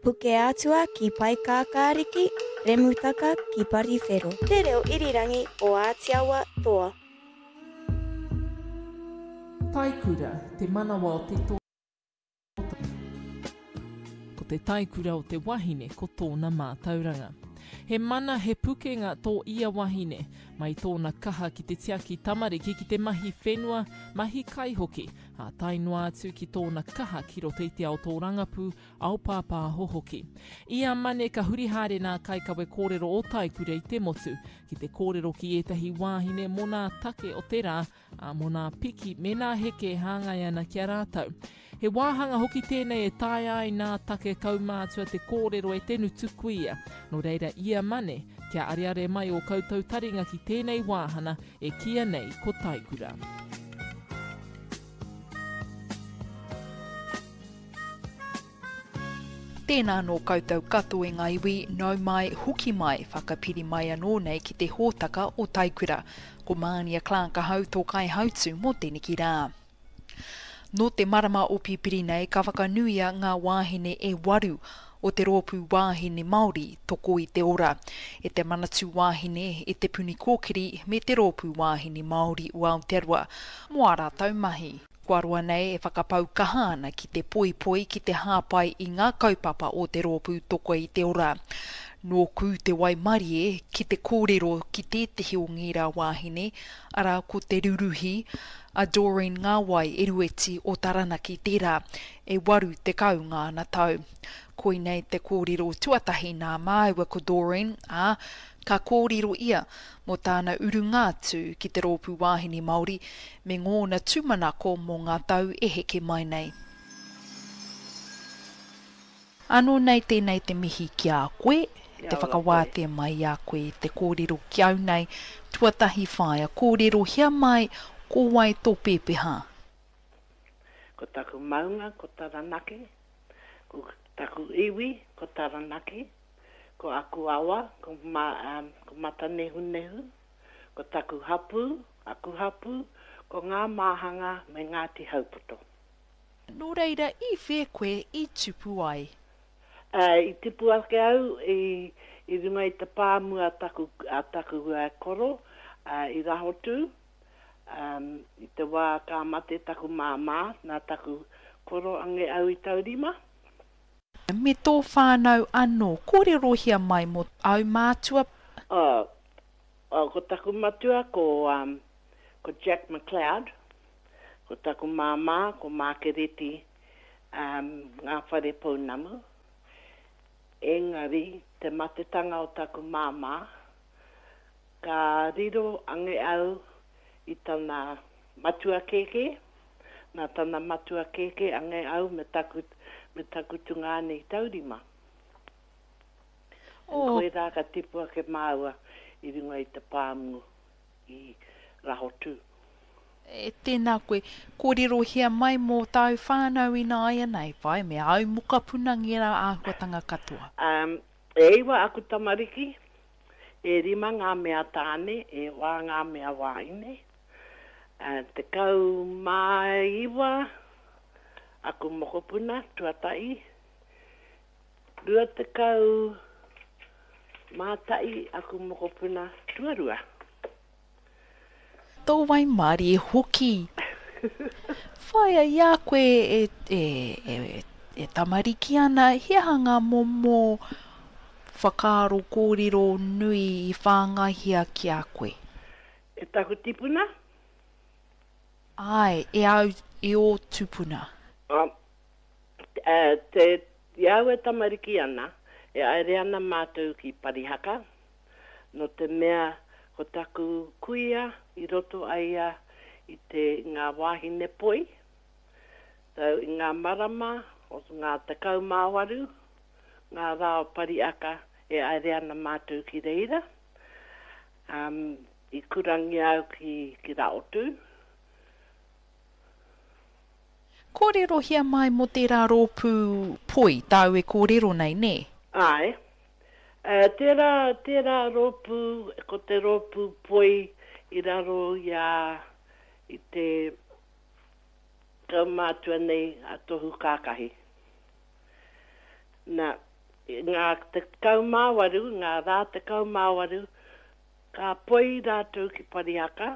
puke atua ki paikākāriki, remutaka ki pariwhero. Te reo irirangi o Ātiawa toa. Taikura, te manawa o te tō. Ko te taikura o te wahine ko tōna mātauranga. He mana he puke ngā tō ia wahine, mai tōna kaha ki te tiaki tamariki ki te mahi whenua, mahi kaihoki, a tainua atu ki tōna kaha ki rotetia o tō rangapu, au pāpā hohoki. Ia mane ka hurihare nā kaikawe kōrero o taikura i te motu, ki te kōrero ki etahi wāhine mona take o te rā, a mona piki me nā heke hāngai ana kia rātau. He wāhanga hoki tēnei e tae ai nā take kaumātua te kōrero e tenu tukuia, no reira ia mane kia areare mai o koutou taringa ki tēnei wāhana e kia nei ko taikura. Tēnā no koutou kato e ngā iwi, nau mai, huki mai, whakapiri mai anō nei ki te hōtaka o taikura, ko Mānia Clark hau tō kai hautu mō tēniki rā. No te marama o pipiri nei, ka whakanuia ngā wāhine e waru o te rōpū wāhine Māori toko i te ora. E te manatu wāhine e te puni kōkiri me te rōpū wāhine Māori o Aotearoa. Mō rātou mahi. Kua roa nei e whakapau kahana ki te poipoi ki te hāpai i ngā kaupapa o te rōpū toko i te ora. Nō kū te Waimarie ki te kōrero ki tētehi o ngērā wāhine, ara ko te ruruhi, a Doreen Ngāwai Erueti o Taranaki tērā, e waru te kau ngāna tau. Koi nei te kōrero tuatahi nā māua ko Doreen, ka kōrero ia mō tāna urungātu ki te rōpū wāhine Māori, me ngōna tūmanako mō ngā tau e heke mai nei. Anō nei tēnei te mihi ki a koe, te whakawātea mai a koe, te kōrero ki au nei, tuatahi whāia, kōrero hia mai, ko wai tō pēpeha. Ko taku maunga, ko Taranaki, ko taku iwi, ko Taranaki, ko aku awa, ko mata nehu nehu, ko taku hapu, aku hapu, ko ngā māhanga me Ngāti Haupoto. Nō reira, i whē koe, i tupu ai? I tipu ake au, i runga i te pāmua a taku koro, i rahotu, i te wā ka mate taku māmā, nā taku koro ange au i taurima. Me tō whānau anō, kōrero hia mai mo au mātua? Ko taku matua, ko Jack McLeod, ko taku māmā, ko Mākereti, ngā whare pounamu. Engari, te matetanga o taku māmā, ka riro ange au i tana matua keke, nā tana matua keke ange au me taku tungane i taurima. Koe rā ka tipua ke māua i runga i te pāmu i rahotu. E tēnā koe, kōrero hia mai mō tau whānau i nā ia nei, vai, me au muka puna ngira āhuatanga katoa. E iwa aku tamariki, e rima ngā mea tāne, e wā ngā mea wāine. Te kau mai iwa, aku mokopuna, tuatai. Rua te kau mātai, aku mokopuna, tuarua. Tō Waimarie hoki. Whaia, ia koe e tamariki ana, hea hanga mō whakaaro kōrero nui i whāngahia ki a koe. E taku tipuna? Ai, e au i o tupuna. Te iau e tamariki ana, e aere ana mātou ki Parihaka, no te mea ko taku kuia i roto aia i te ngā wāhine poi, tau i ngā marama, o ngā tekau māwaru, ngā rāo Pariaka e aere ana mātou ki reira, i kurangi au ki Raotu. Kōrero hia mai mo te rā rōpū poi, tau e kōrero nei, ne? Ai. Tērā rōpū, ko te rōpū poi i raro i te kaumātua nei a tohu kākahi. Nā, ngā te kaumāwaru, ngā rā te kaumāwaru, ka poi rātou ki Parihaka.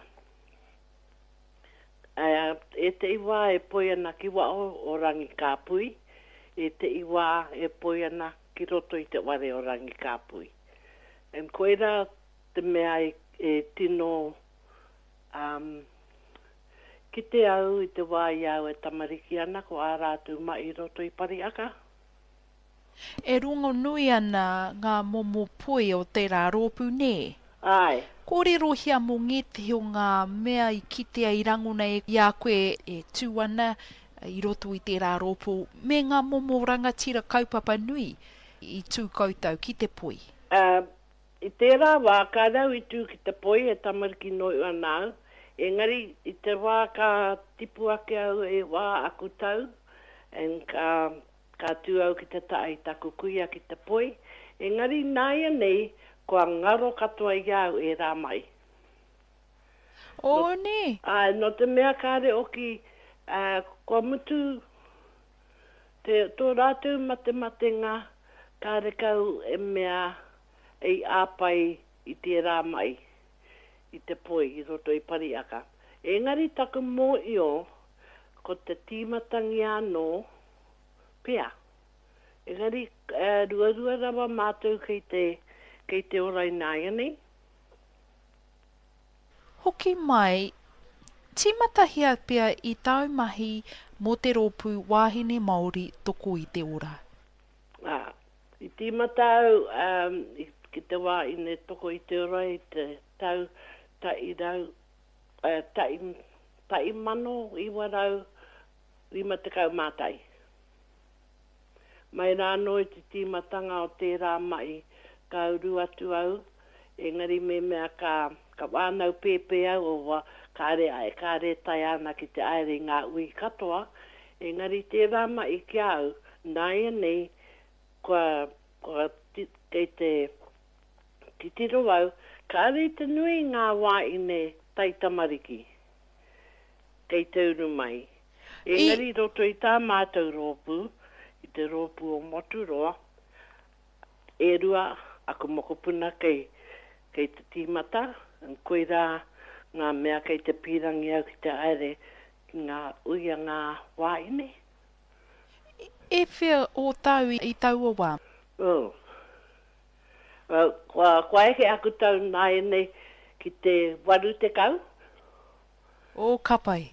E te iwa e poi ana ki wao o rangi kāpui, e te iwa e poi ana ki roto i te ware o rangi kāpui. Koera te mea e tino ki te au i te wā i au e tamariki ana ko a rātou mai i roto i Parihaka. E rungo nui ana ngā momo poi o te rā rōpu ne? Ai. Kōrero hia mō ngeti o ngā mea i kitea i rangona i a koe e tūana i roto i te rā rōpu, me ngā momo rangatira kaupapa nui i tū koutou ki te poi. I tērā wā, ka rau i tū ki te poi e tamariki noi anau, engari i te wā ka tipu ake au e wā aku tau, ka tū au ki te tae taku kuia ki te poi, engari nāia nei, kua ngaro katoa i au e rā mai. O ne? No te mea kāre oki, kua mutu, tō rātou mate ngā, kāre kau e mea e āpai i te rā mai, i te poi, i roto i Parihaka. Engari taku mō i o, ko te tīmatangi anō, pea. Engari, rua rawa mātou kei te orai nāia nei. Hoki mai, tīmatahia pia i taumahi mō te rōpu wāhine Māori toko i te ora. I tīmatau, ki te wā i ne toko i te ora i te tau, tai rau, tai mano i warau, 50 mātai. Mai rāno i te tīmatanga o te rā mai, ka uru atu au, engari me mea ka wānau pēpē au o wā, ka re tai ana ki te aere ngā ui katoa, engari te rā mai ki au, nāia nei, kua kei te tiro au, ka re te nui ngā wā i ne tai tamariki, kei te uru mai. Engari roto i tā mātou rōpu, i te rōpu o Moturoa, e rua ako mokopuna kei te tīmata, koe rā ngā mea kei te pirangi au ki te aere, ngā uia ngā wāine. E whia o tau i taua wā? Kua eke aku tau nāi nei ki te waru te kau. O kapai.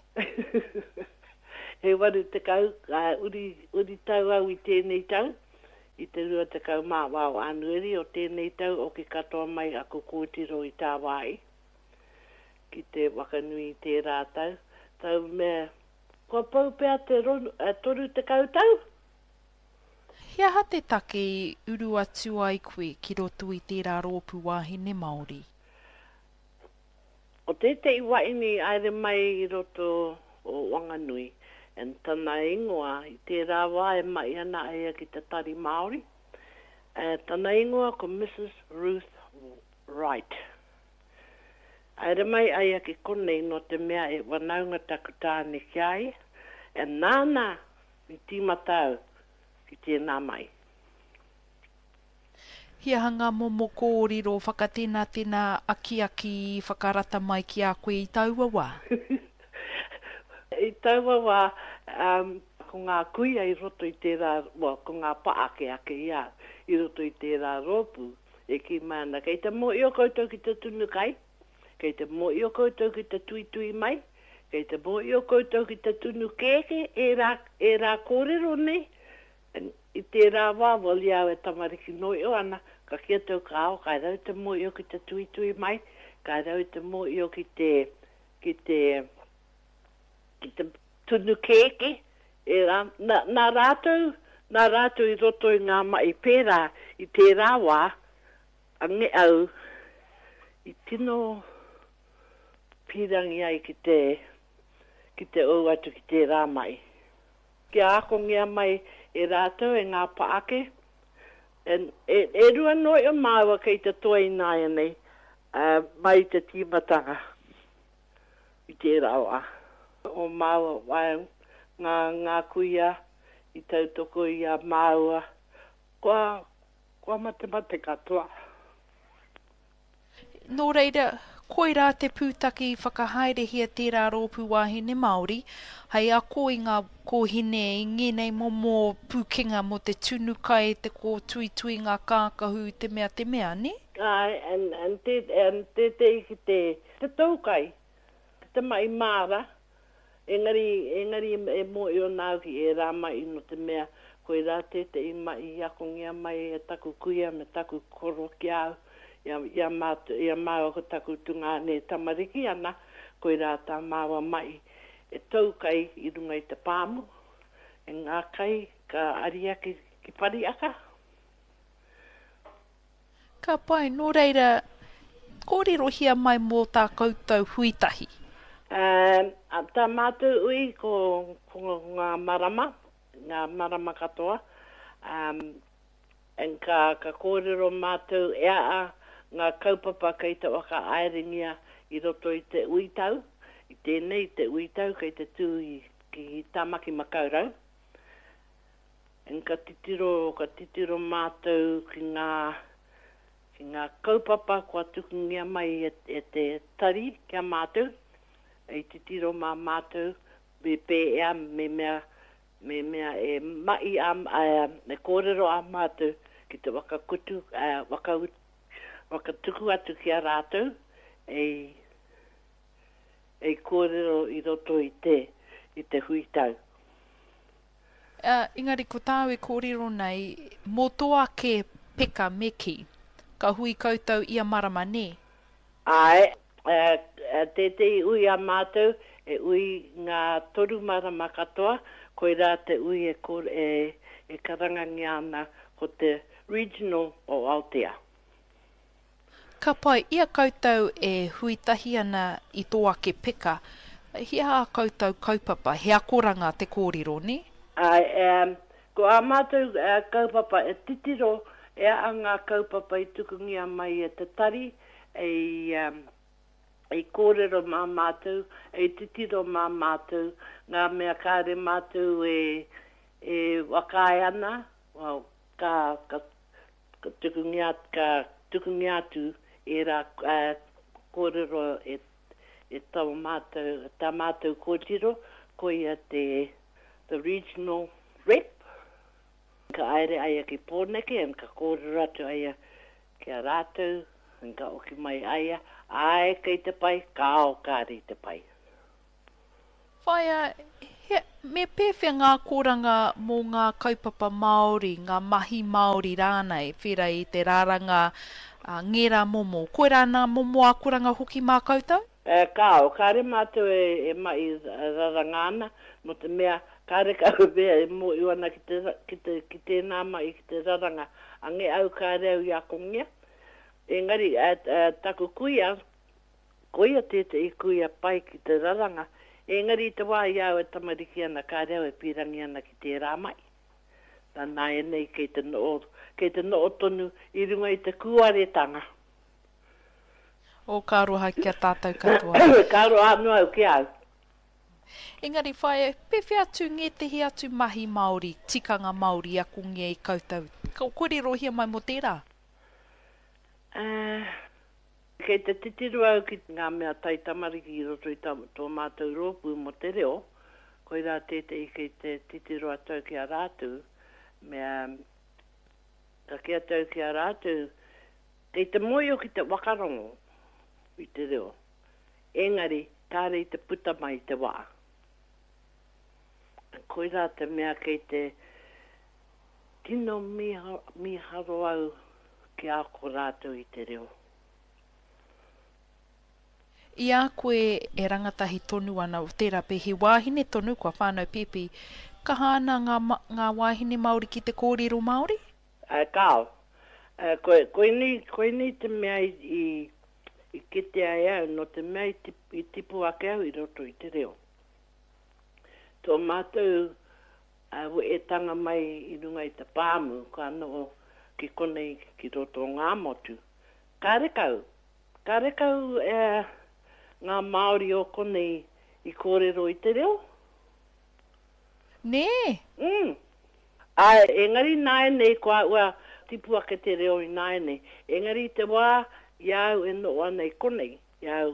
He waru te kau, uri tau au i tēnei tau. I te rua te kau mā wāo anueri o tēnei tau o ki katoa mai ako kōtiro i tā wai. Ki te wakanui i te rātau. Tau mea, kua pau pēr te toru te kau tau? Hia ha te take i uru atu ai koe ki roto i tērā rōpu wāhine Māori? O te waini aere mai i roto o Wanganui. En tana ingoa, i tērā wā e mai ana aia ki te tari Māori. Tana ingoa ko Mrs. Ruth Wright. Aere mai aia ki konei no te mea e wanaunga taku tāne ki ai. E nāna i tīmatau ki tēnā mai. Hia hanga momo kōriro whakatena tēnā aki whakarata mai ki a koe i taua wā? I taua wā, ko ngā kuia i roto i tērā, ko ngā paake ia, i roto i tērā rōpu, e ki mana. Kei te mo i o koutou ki te tunu kai, kei te mo i o koutou ki te tui mai, kei te mo i o koutou ki te tunu kēke, e rā kōrero nei. I tērā wā, wali au e tamariki noi o ana, ka kia tau ka ao, kai rau te mo i o ki te tui mai, kai rau te mo i o ki te tunu kēke, nā rātou i roto i ngā mai pērā, i tērā wā, ange au, i tino pirangi ai ki te au atu ki tērā mai. Kia akongia mai e rātou e ngā paake, e rua noi o māua kei te toi nāia nei, mai te tīmatanga, i tērā wā. O māua waiau, ngā kuia i tautoko i a māua. Kua mate katoa. Nō reira, koe rā te pūtaki whakahaere hia tērā rōpū wāhine Māori, hei a ko i ngā kōhine i ngenei momo pūkenga mo te tunu kai te ko tui ngā kākahu te mea, ne? Ai, and te ki te taukai, te mai māra, engari e mo i o nāu ki e rā mai no te mea, koe rā te i mai i akongia mai e taku kuia me taku koro ki au, ia māua ko taku tunga ne tamariki ana, koe rā tā māua mai e taukai i runga i te pāmu, e ngā kai ka aria ki pariaka. Ka pai, nō reira, kōrero hia mai mō tā koutou huitahi? Tā mātou ui ko ngā marama katoa. Ka kōrero mātou ea ngā kaupapa kei te waka airingia i roto i te uitau. I tēnei te uitau kei te tū ki Tāmaki Makaurau. Ka titiro mātou ki ngā kaupapa kua tukungia mai e te tari kia mātou. E titiro mā mātou me pē ea me mea e mai e kōrero a mātou ki te wakakutu, wakatuku atu ki a rātou e kōrero i roto i te huitau. Engari, ko tāu e kōrero nei, mō toa ke peka meki, ka hui koutou ia marama, ne? Ai, te ui a mātou, e ui ngā toru marama katoa, koe rā te ui e karangangi ana ko te regional o Aotea. Ka pai, ia koutou e huitahi ana i toa ke peka, hia a koutou kaupapa, hea koranga te kōrero, ne? Ai, ko a mātou kaupapa e titiro, e a ngā kaupapa i tukungia mai e te tari, e kōrero mā mātou, e titiro mā mātou, ngā mea kāre mātou e wakai ana, ka tukungia atu e rā kōrero e tā mātou kōtiro, ko ia the regional rep. Ka aere aia ki pōneke, ka kōrero atu aia ki a rātou, ka oki mai aia, ai kei te pai, ka ao kāri te pai. Whaia, me pewhia ngā kōranga mō ngā kaupapa Māori, ngā mahi Māori rānei, whira i te rāranga ngera momo. Koe rā ngā momo a kōranga hoki mā koutou? Ka ao, kāre mātou e mai raranga ana, no te mea, kāre kau mea e mo iwana ki tēnā mai ki te raranga, ange au kāre au i akongia. Engari, taku kuia tēte i kuia pai ki te raranga, engari te wā i au e tamariki ana kāre au e pirangi ana ki te rā mai. Tā nā e nei kei te noo tonu i runga i te kuaretanga. O ka roha kia tātou katoa. Ka roha anua au ki au. Engari, whaia, pewhia atu ngētehi atu mahi Māori, tikanga Māori a kungia i koutou. Kore rohia mai mo tērā? Kei te titiru au ki ngā mea tai tamariki i roto i tō mātou rōpū mo te reo, koe rā tētei kei te titiru atau ki a rātou, mea ka ki atau ki a rātou, kei te moio ki te wakarongo i te reo. Engari, kāre i te puta mai te wā. Koe rā te mea kei te tino miharo au ki a ko rātou i te reo. I a koe e rangatahi tonu ana o tērā pehi wāhine tonu kua whānau Pepi, ka hāna ngā wāhine Māori ki te kōrero Māori? Kāo. Koe ni te mea i kete ai au, no te mea i tipu ake au i roto i te reo. Tō mātou e tanga mai i runga i te pāmu, ka anō ki konei ki roto ngā motu. Kāre kau ngā Māori o konei i kōrero i te reo? Nē? Engari nāe nei kua ua tipu ake te reo i naene. Engari te wā, iau e no ana i konei. Iau,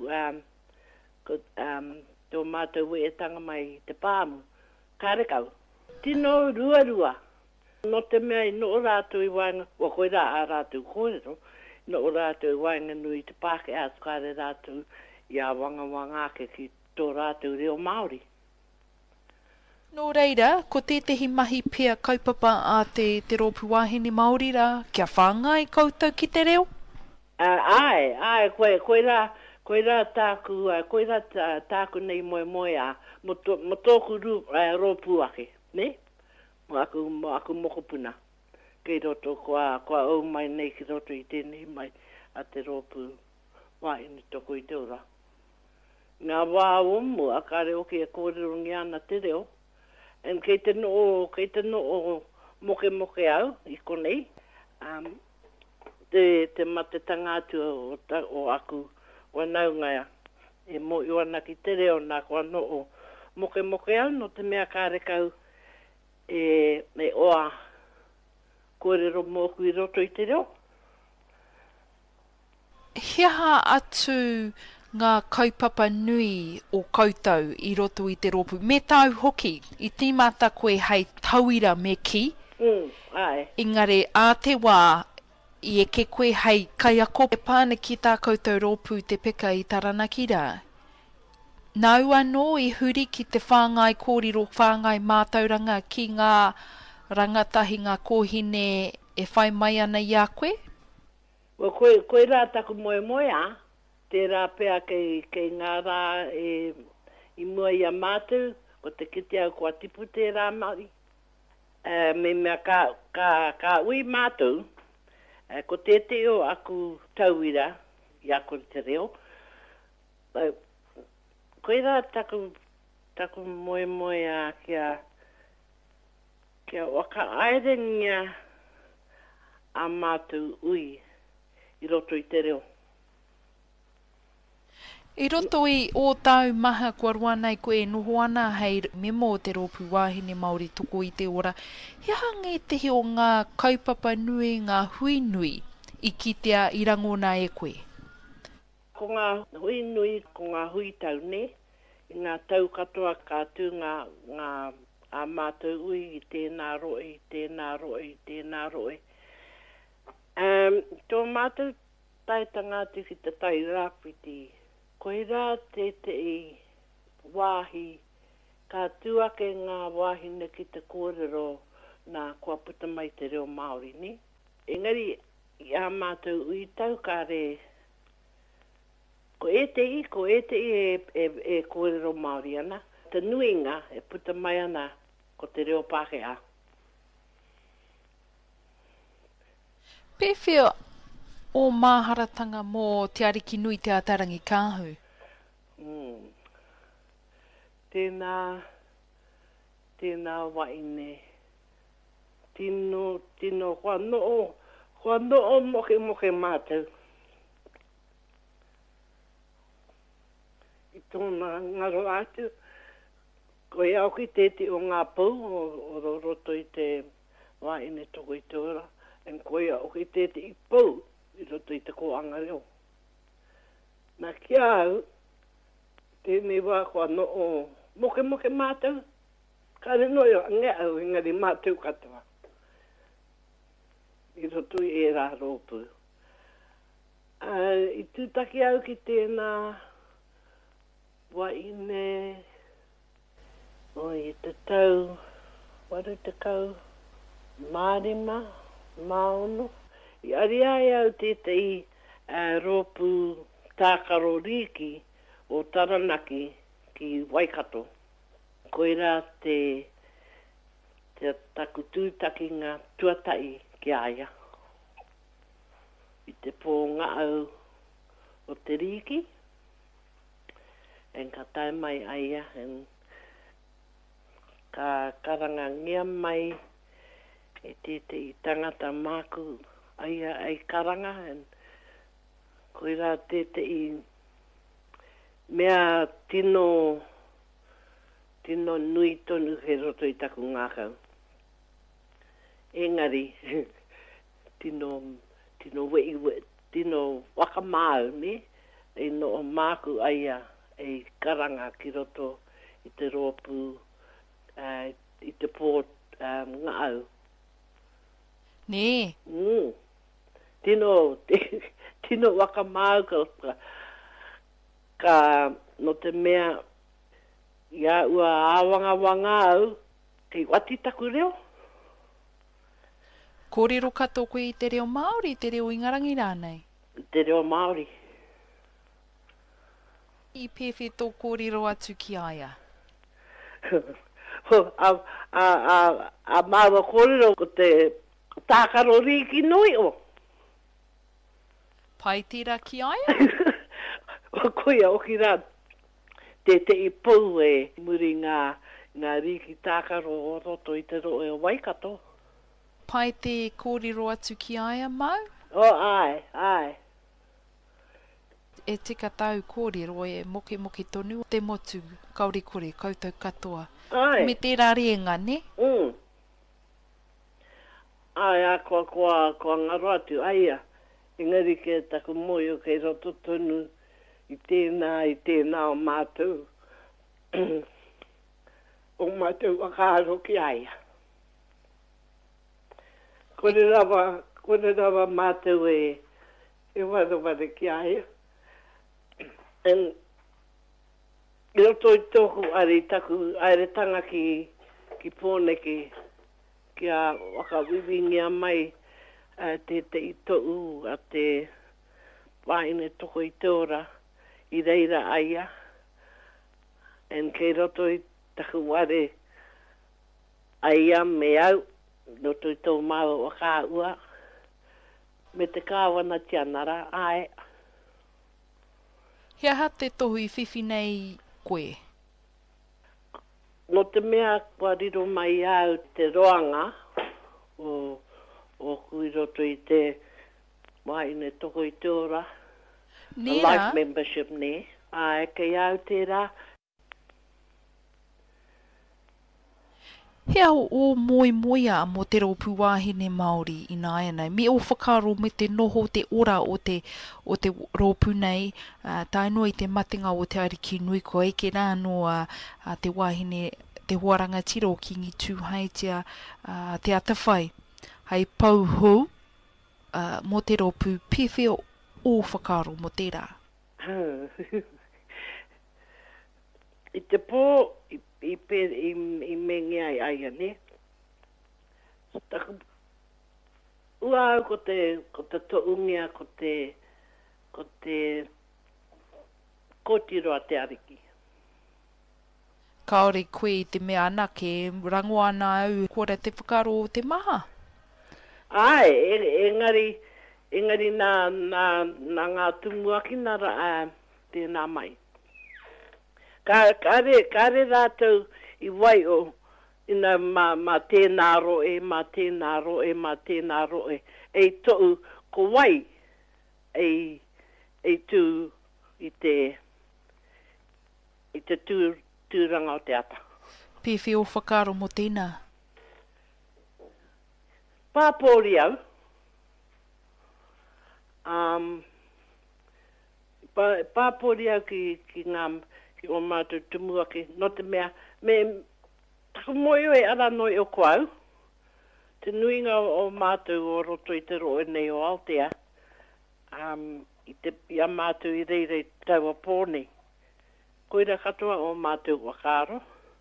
tō mātou e tanga mai te pāmu. Kārekau. Tino rua. No te mea i no rātou i wainga, wa koe rā a rātou kōrero, no rātou i wainga nui te pāke atu kāre rātou i a wanga ake ki tō rātou reo Māori. Nō reira, ko tētahi mahi pia kaupapa a te rōpū wāhine Māori rā, kia whāngai koutou ki te reo? Ai, koe rā tāku nei moe a, mo tōku rōpū ake, ne? Mo aku mokopuna. Kei roto koa au mai nei ki roto i tēnei mai a te rōpū wāhine toko i te ora. Ngā wā omu a kāre oki e kōrero ana te reo. And kei te no moke au i konei. Te mate tangātu o aku wanaungaia. E mo i wana ki te reo nā kua no moke au no te mea kārekau e oa kōrero mōku i roto i te reo. Hiaha atu ngā kaupapa nui o koutou i roto i te rōpū. Me tau hoki, i tīmata koe hei tauira me ki. Ai. Engari, a te wā, i eke koe hei kaiako e pāne ki tā koutou rōpū te peka i Taranaki rā. Nau anō i huri ki te whāngai kōrero, whāngai mātauranga ki ngā rangatahi, ngā kōhine e whai mai ana i a koe? Wa koe rā taku moe a, te rā pēa kei ngā rā i mua i a mātou, ko te kite au kua tipu te rā Māori. Me mea ka ui mātou, ko te o aku tauira i ako te reo. Koe rā taku moe a kia waka airengia a mātou ui i roto i te reo. I roto i o tau maha kua rua nei koe e noho ana hei memo o te rōpū wāhine Māori toko i te ora. Hea hangi tehi o ngā kaupapa nui, ngā hui nui i kitea i rangona e koe? Ko ngā hui nui, ko ngā hui tau ne, i ngā tau katoa kātu ngā a mātou ui i tēnā roe. Tō mātou taitanga ki te tai rāpiti. Koe rā te i wāhi, ka tuake ngā wāhine ki te kōrero nā kua puta mai te reo Māori, ni? Engari, i a mātou ui tau kāre, ko e te i e kōrero Māori ana, te nuinga e puta mai ana ko te reo Pākehā. Pewhia o māharatanga mō te ariki nui te atarangi kāhu? Tēnā waine. Tino, kua noo moke mātou. I tōna ngaro atu, koe au ki tēti o ngā pau, o roto i te waine toko i te ora. En koe au ki tēti i pau, i roto i te koanga reo. Nā kia au, tēnei wā kua noo moke mātou. Kāre noi o ngā au, engari mātou katoa. I roto i e rā rōpū. I tūtaki au ki tēnā waine, i te tau, waru te kau, mārima, maono. I ariai au tētei rōpū tākaro riki o Taranaki ki Waikato. Koe rā te taku tūtaki ngā tuatai ki aia. I te pō ngā au o te riki. En ka tai mai aia, en ka karanga ngia mai e tētei tangata māku aia ai karanga. En koe rā tētei mea tino nui tonu he roto i taku ngākau. Engari, tino wakamau, ne? E no o māku aia e karanga ki roto i te rōpū, i te pō ngāu. Ne. Tino wakamau ka no te mea ia ua awanga au kei wati taku reo. Kōrero kato koe i te reo Māori, te reo Ingarangi rānei? Te reo Māori. I pewhi tō kōrero atu ki aia? A māua kōrero ko te tākaro riki noi o. Pai tira ki aia? O koia o ki rā. Te i pou e muri ngā riki tākaro o roto i te roe o Waikato. Pai te kōrero atu ki aia, Mau? Ai. E tika tau kōrero e moke tonu te motu kauri kore koutou katoa. Ai. Me te rarenga, ne? Ai, kua ngaro atu, aia. Engari ke taku moio kei roto tonu i tēnā o mātou. O mātou wakaaro ki aia. Kore rawa mātou e wada ki aia. I roto i tōku are tanga ki pōneke ki a wakawiwingia mai te i to'u a te wāine toko i te ora i reira aia. Kei roto i taku ware aia me au, roto i tō māua waka ua, me te kāwana tianara, ai. Hea ha te tohu i whiwhi nei koe? No te mea kua riro mai au te roanga o kui roto i te waine toko i te ora. Nera? Life membership ne. Ai, kei au tērā. Hea o moia mo te rōpū wāhine Māori i nāia nei. Me o whakaro me te noho te ora o te rōpū nei, tai noa i te matinga o te ariki nui ko eke rā noa te wāhine, te huaranga tiro ki ngi tūhaitia te atawhai. Hei pauhou mo te rōpū pewhi o whakaro mo tērā. I te pō, i mengi ai ne. Taku, ua au ko te toungia, ko te kotiro a te ariki. Kaore koe i te mea anake, rangoa ana au kora te whakaro o te maha? Ai, engari nā ngā tumuaki nara tēnā mai. Kare rātou i wai o ina ma tēnā roe, e to'u ko wai e tū i te tūranga o te ata. Pewhi o whakaro mo tēnā? Pāpōri au. Pāpōri au ki ngā o mātou tumuake, no te mea, me taku moio e ara noi o koau, te nuinga o mātou o roto i te roe nei o Aotea, i a mātou i reire tau a pōne. Koira katoa o mātou wakaro,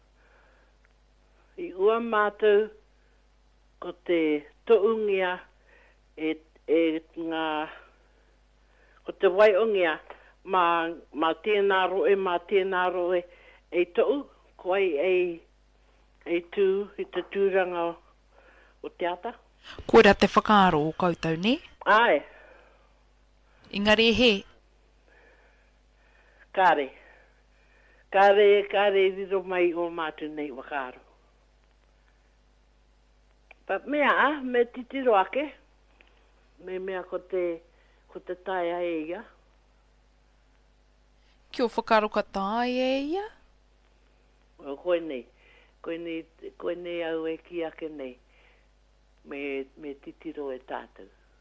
i ua mātou ko te toungia ko te waiongia, ma tēnā roe, e to'u, koe e tū, i te tūranga o te ata. Koera te whakaaro o koutou, ne? Ai. Engari he? Kāre riro mai o mātu nei wakaaro. But mea, me titiro ake, me mea ko te taia e ia. Kia whakaro ka tāi e ia? O koe nei au e ki ake nei, me titiro e tātou.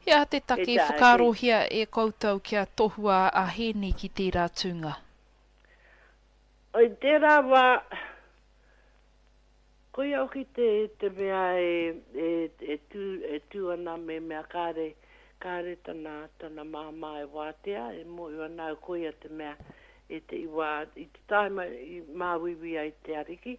Ia te take E tā, whakarohia e koutou kia tohua a hēni ki tērā tūnga. O tērā wā, koe au ki te mea e tū ana me mea kāre tana māma e wātea, e mo i ana koe a te mea e te iwa, i te taima i māwiwi ai te ariki.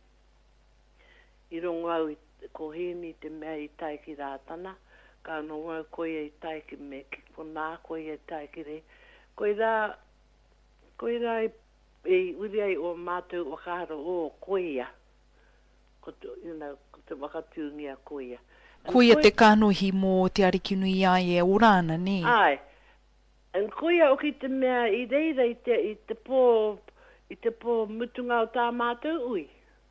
I rongo au ko hēni te mea i taiki rātana, ka no wau koe e taiki me ki pona, koe e taiki re. Koe rā e uri ai o mātou wakaro o koea. Ko te wakatūngia koea. Koea te kānohi mō te arikinui ai e orāna, ne? Ai. En koea o ki te mea i reira i te pō mutunga o tā mātou ui.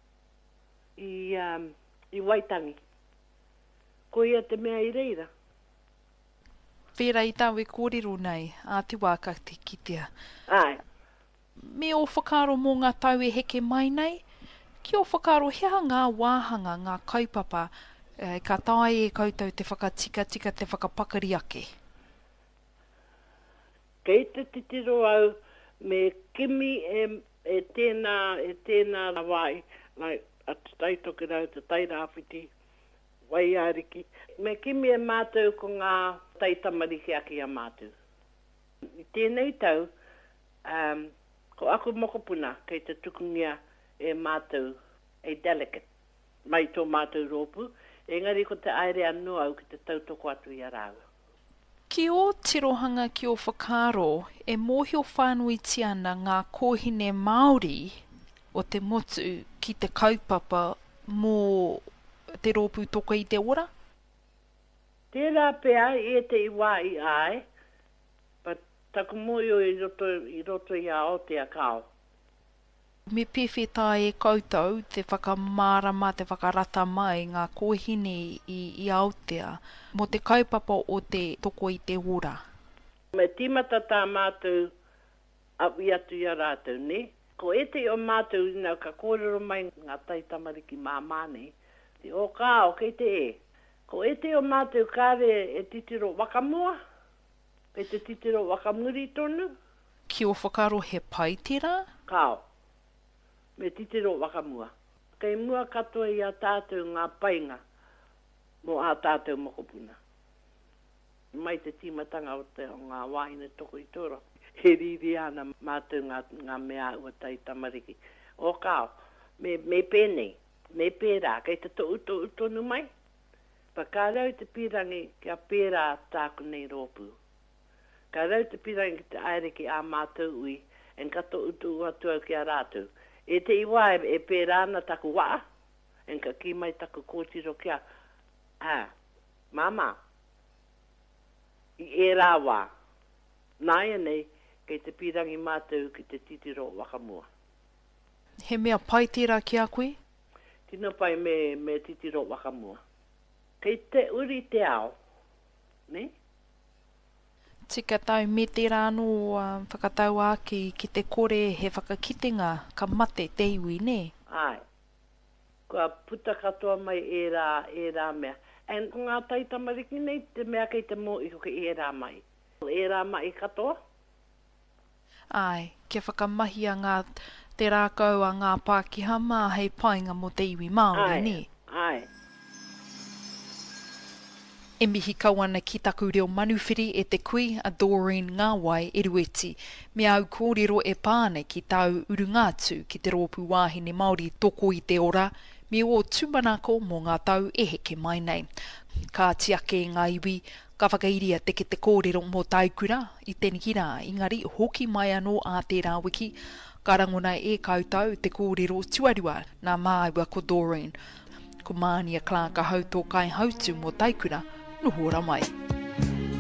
I Waitangi. Koea te mea i reira. Whera i tāwe kōrero nei, a te wāka te kitea. Ai. Me o whakaro mō ngā tau e heke mai nei, ki o whakaro hea ngā wāhanga, ngā kaupapa, ka tae e koutou te whakatika te whakapakari ake. Kei te titiro au, me kimi e tēnā wai, like, a te taitoki rau, te tairāwhiti, wai ariki. Me kimi e mātou ko ngā taitamariki aki a mātou. I tēnei tau, ko aku mokopuna, kei te tukungia e mātou, e delicate, mai tō mātou rōpu, engari ko te aere anu au ki te tautoko atu i a rāua. Ki o tirohanga ki o whakaro, e mōhio whānui tiana ngā kōhine Māori o te motu ki te kaupapa mō te rōpū toko i te ora? Tērā pēa e te iwā i ai, but taku moio i roto i a o te akao. Me pewheta e koutou te whakamārama, te whakarata mai ngā kōhine i Aotea mo te kaupapa o te toko i te ora. Me tīmata tā mātou api atu i a rātou, ne? Ko e te o mātou inau ka kōrero mai ngā taitamariki māmane, te o kā o kei te e. Ko e te o mātou kāre e titiro wakamua, pe te titiro wakamuri tonu. Ki o whakaro he paitira? Kāo, me titiro wakamua. Kei mua katoa i a tātou ngā painga, mo a tātou mokopuna. Mai te tīmatanga o ngā wāhine toko i tōra. He riri ana mātou ngā mea ua tai tamariki. O kāo, me pēnei, me pērā, kei te tonu mai. Pa kā rau te pirangi kia pērā tāku nei rōpū. Kā rau te pirangi ki te aere ki a mātou ui, en kato utu atu au ki a rātou. E te iwa e pērā na taku waa, en ka ki mai taku kōtiro kia. Mama, i e rā wā. Nāia nei, kei te pirangi mātou ki te titiro wakamua. He mea paitira ki a koe? Tino pai me titiro wakamua. Kei te uri te ao, ne? Tika tau me te rāno whakatau ake ki te kore he whakakitenga ka mate te iwi, ne? Ai. Kua puta katoa mai e rā mea. En ko ngā taitamariki nei, te mea kei te mō i hoki e rā mai. E rā mai katoa? Ai, kia whakamahia ngā te rākau a ngā Pākehā mā hei painga mo te iwi Māori, ne? Ai. E mihi kauana ki taku reo manuwhiri e te kui a Doreen Ngāwai e rueti, me au kōrero e pāne ki tau urungātu ki te rōpū wāhine Māori toko i te ora, me o tūmanako mō ngā tau e heke mai nei. Ka tiake ngā iwi, ka whakairia teke te kōrero mō taukura i teniki rā, ingari hoki mai anō a tērā wiki, ka rangona e kautau te kōrero tuarua nā māua ko Doreen. Ko Mānia Clark a hau tō kai hautu mō taikura, nuhora mai.